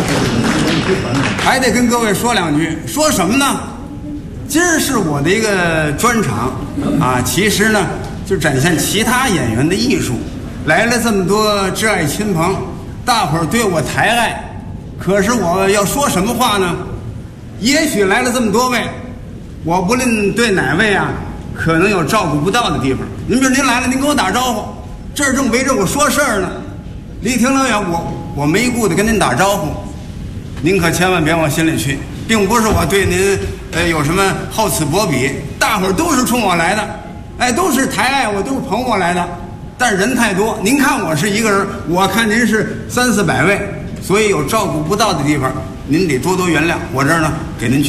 还得跟各位说两句，说什么呢？今儿是我的一个专场啊，其实呢就展现其他演员的艺术。来了这么多挚爱亲朋，大伙儿对我抬爱，可是我要说什么话呢？也许来了这么多位，我不论对哪位啊，可能有照顾不到的地方。您比如您来了，您跟我打招呼，这儿正围着我说事儿呢，离挺老远，我没顾得跟您打招呼，您可千万别往心里去，并不是我对您有什么厚此薄彼，大伙儿都是冲我来的，哎，都是抬爱我，都是捧我来的。但是人太多，您看我是一个人，我看您是300-400位，所以有照顾不到的地方，您得多多原谅。我这儿呢，给您